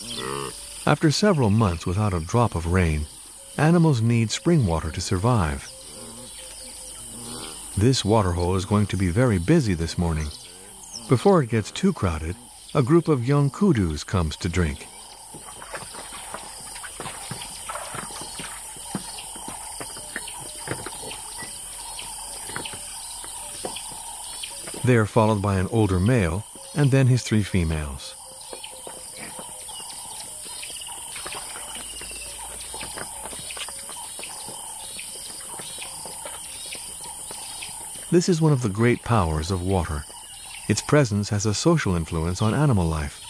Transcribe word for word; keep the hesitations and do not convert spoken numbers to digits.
After several months without a drop of rain, animals need spring water to survive. This waterhole is going to be very busy this morning. Before it gets too crowded, a group of young kudus comes to drink. They are followed by an older male and then his three females. This is one of the great powers of water. Its presence has a social influence on animal life.